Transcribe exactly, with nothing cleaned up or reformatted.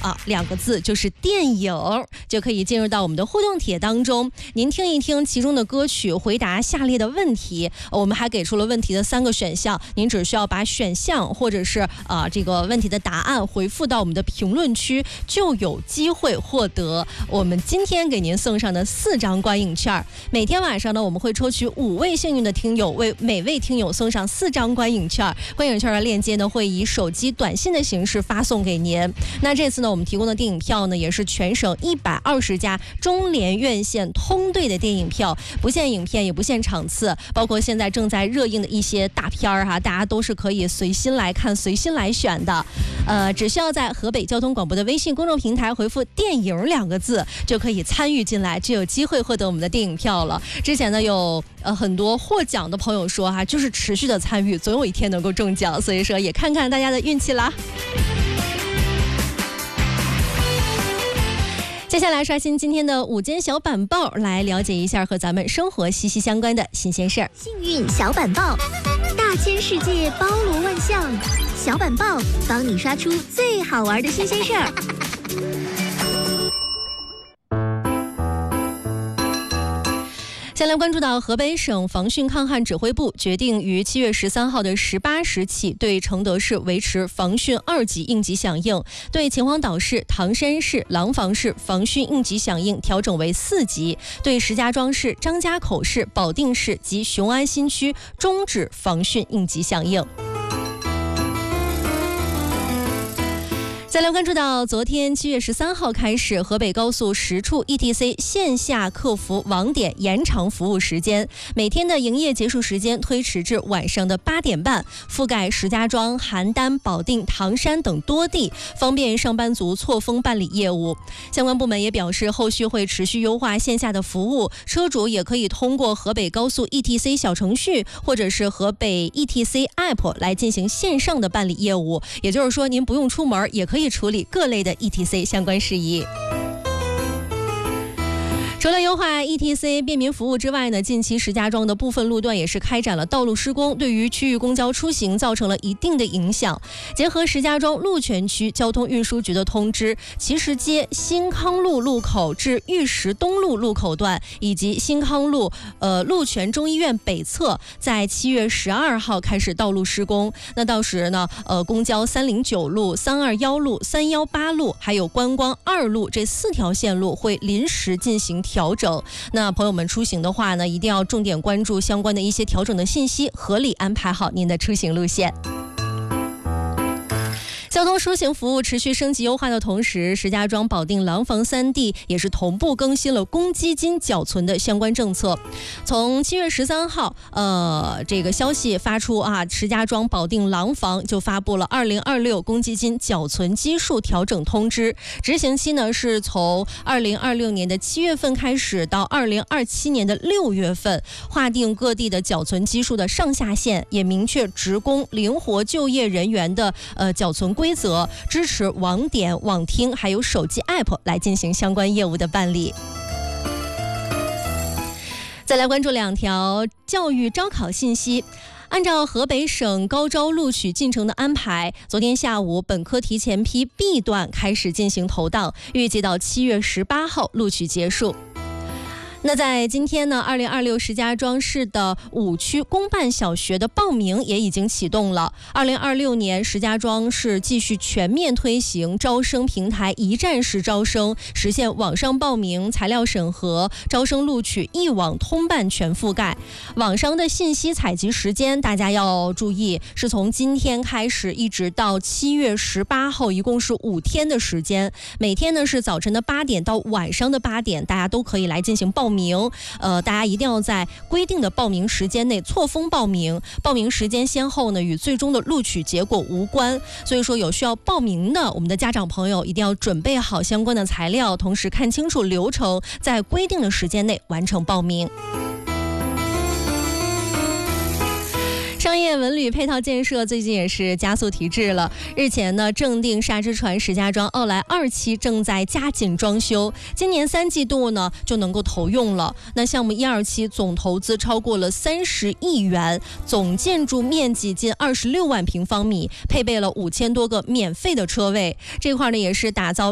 啊两个字，就是电影，就可以进入到我们的互动帖当中。您听一听其中的歌曲，回答下列的问题。我们还给出了问题的三个选项，您只需要把选项或者是啊、呃、这个问题的答案回复到我们的评论区，就有机会获得我们今天给您送上的四张观影券。每天晚上呢，我们会抽取五位幸运的听友，为每位听友送上四张观影券。观影券的链接呢，会以手机短信的形式发送给您。那这次呢，我们提供的电影票呢，也是全省一百二十家中联院线通兑的电影票，不限影片，也不限场次，包括现在正在热映的一些大片儿哈，大家都是可以随心来看、随心来选的。呃，只需要在河北交通广播的微信公众平台回复“电影”两个字，就可以参与进来，就有机会获得我们的电影票了。之前呢，有呃很多获奖的朋友说哈，就是持续的参与，总有一天能够中奖，所以说也看看大家的运气啦。接下来刷新今天的午间小板报，来了解一下和咱们生活息息相关的新鲜事儿。 幸运小板报，大千世界包罗万象，小板报帮你刷出最好玩的新鲜事儿。先来关注到河北省防汛抗旱指挥部决定于七月十三号的十八时起，对承德市维持防汛二级应急响应，对秦皇岛市、唐山市、廊坊市防汛应急响应调整为四级，对石家庄市、张家口市、保定市及雄安新区终止防汛应急响应。再来关注到昨天七月十三号开始，河北高速十处 E T C 线下客服网点延长服务时间，每天的营业结束时间推迟至晚上的八点半，覆盖石家庄、邯郸、保定、唐山等多地，方便上班族错峰办理业务。相关部门也表示，后续会持续优化线下的服务，车主也可以通过河北高速 E T C 小程序或者是河北 E T C App 来进行线上的办理业务，也就是说您不用出门也可以处理各类的 E T C 相关事宜。除了优化 E T C 便民服务之外呢，近期石家庄的部分路段也是开展了道路施工，对于区域公交出行造成了一定的影响。结合石家庄鹿泉区交通运输局的通知，骑石街新康路路口至玉石东路路口段以及新康路呃鹿泉中医院北侧，在七月十二号开始道路施工。那到时呢，呃，公交三零九路、三二一路、三一八路，还有观光二路这四条线路会临时进行调整。那朋友们出行的话呢，一定要重点关注相关的一些调整的信息，合理安排好您的出行路线。交通出行服务持续升级优化的同时，石家庄、保定、廊坊三地也是同步更新了公积金缴存的相关政策。从七月十三号，呃，这个消息发出啊，石家庄、保定、廊坊就发布了二零二六公积金缴存基数调整通知，执行期呢是从二零二六年的七月份开始到二零二七年的六月份，划定各地的缴存基数的上下限，也明确职工灵活就业人员的呃缴存规则，支持网点、网听还有手机 App 来进行相关业务的办理。再来关注两条教育招考信息。按照河北省高招录取进程的安排，昨天下午本科提前批 B 段开始进行投档，预计到七月十八号录取结束。那在今天呢，二零二六石家庄市的五区公办小学的报名也已经启动了。二零二六年，石家庄市继续全面推行招生平台一站式招生，实现网上报名、材料审核、招生录取一网通办全覆盖。网上的信息采集时间大家要注意，是从今天开始一直到七月十八号，一共是五天的时间。每天呢是早晨的八点到晚上的八点，大家都可以来进行报名。名，呃，大家一定要在规定的报名时间内错峰报名，报名时间先后呢与最终的录取结果无关。所以说有需要报名的我们的家长朋友一定要准备好相关的材料，同时看清楚流程，在规定的时间内完成报名。商业文旅配套建设最近也是加速提质了。日前呢，正定沙之船石家庄奥莱二期正在加紧装修，今年三季度呢就能够投用了。那项目一二期总投资超过了三十亿元，总建筑面积近二十六万平方米，配备了五千多个免费的车位。这块呢也是打造